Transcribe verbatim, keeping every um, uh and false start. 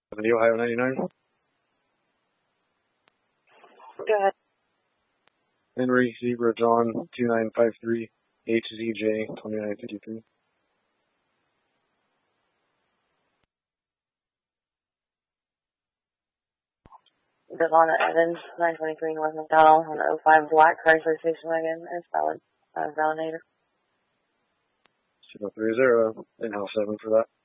seventy Ohio ninety-nine. Go ahead. Henry Zebra John two nine five three H Z J twenty-nine fifty-three. Devon Evans, nine twenty-three North McDonald, on the oh five black Chrysler station wagon. It's valid. Uh, validator. zero three zero, in-house seven for that.